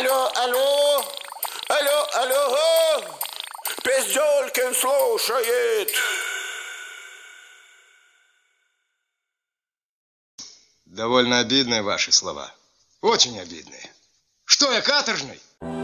Алло, алло, алло, алло, Пизделкин слушает. Довольно обидные ваши слова. Очень обидные. Что я, каторжный?